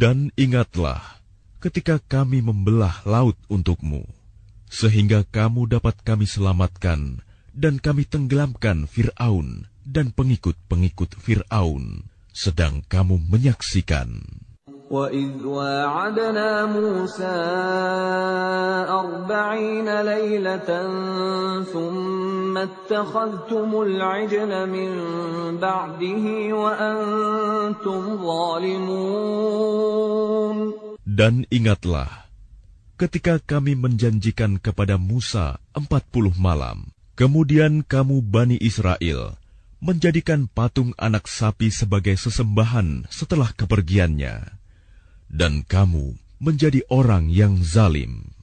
Dan ingatlah ketika kami membelah laut untukmu, sehingga kamu dapat kami selamatkan dan kami tenggelamkan Fir'aun dan pengikut-pengikut Fir'aun, sedang kamu menyaksikan. وَإِذْ وَاعَدْنَا مُوسَىٰ 40 لَيْلَةً ثُمَّ اتَّخَذْتُمُ الْعِجْلَ مِن بَعْدِهِ وَأَنتُمْ ظَالِمُونَ. Dan ingatlah ketika kami menjanjikan kepada Musa 40 malam, kemudian kamu Bani Israel menjadikan patung anak sapi sebagai sesembahan setelah kepergiannya, dan kamu menjadi orang yang zalim.